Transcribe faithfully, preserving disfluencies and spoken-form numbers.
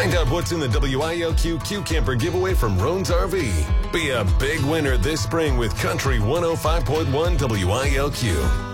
Find out what's in the W I L Q Q Camper giveaway from Roan's R V. Be a big winner this spring with Country one oh five point one W I L Q.